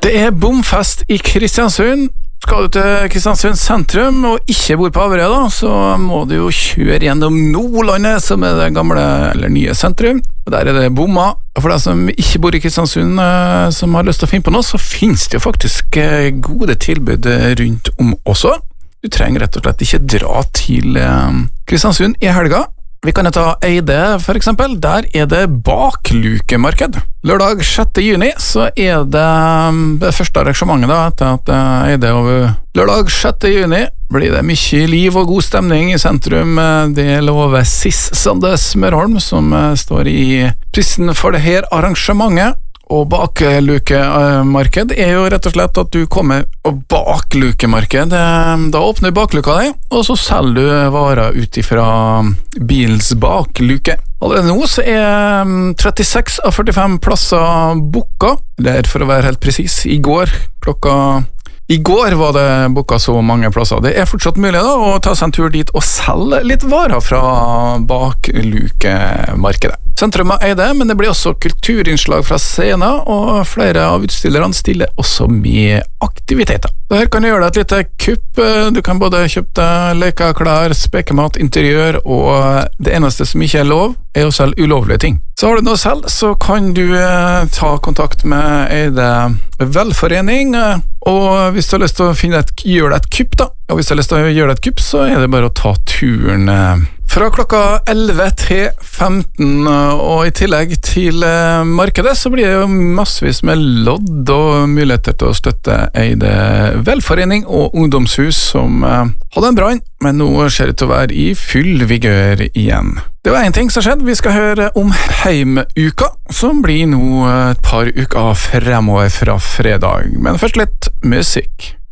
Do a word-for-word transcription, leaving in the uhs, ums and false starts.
Det er bomfest i Kristiansund. Skal du til Kristiansund sentrum og ikke bor på Averøya, da, så må du jo kjøre gjennom Nordlandet, som er det gamle eller nye sentrum. Og der er det bomma. For deg som ikke bor i Kristiansund, som har lyst til å finne på noe, så finnes det jo faktisk gode tilbud rundt om også. Du trenger rett og slett ikke dra til Kristiansund i helga. Vi kan jo ta Eide for eksempel. Der er det baklukemarked. Lørdag sjette juni så er det det første arrangementet da, etter at Eide over lørdag sjette juni blir det mye liv og god stemning i sentrum. Det lover Sis Sande Smørholm som står i prisen for det her arrangementet. Og baklukemarked er jo rett og slett at du kommer og baklukemarked, da åpner du bakluka di, og så selger du varer ut ifra bilens bakluke. Allerede nå så er trettiseks av førtifem plasser booka, eller for å være helt presis, i går klokka I går var det booka så mange plasser. Det er fortsatt mulig da å ta seg en tur dit og selge litt varer fra baklukemarkedet. Sentrum er det, men det blir også kulturinnslag fra scenen, og flere av utstillerne stiller også med aktiviteter. Så her kan du gjøre deg et lite kupp. Du kan både kjøpe deg leker, klær, spekemat, interiør, og det eneste som ikke er lov, er å selge ulovlige ting. Så har du noe selv, så kan du ta kontakt med Eide velforening, og hvis du har lyst til å finne et, gjøre deg et kupp da, og hvis du har lyst til å gjøre deg et kupp, så er det bare å ta turen fra klokka elleve til femten, og i tillegg til markedet så blir det jo massevis med lodd og muligheter til å støtte Eide velforening og ungdomshus som hadde en brann, men nå ser det ut til å være i full vigør igjen. Det var en ting som skjedde. Vi skal høre om Heimuka, som blir nå et par uker fremover fra fredag, men først litt musikk.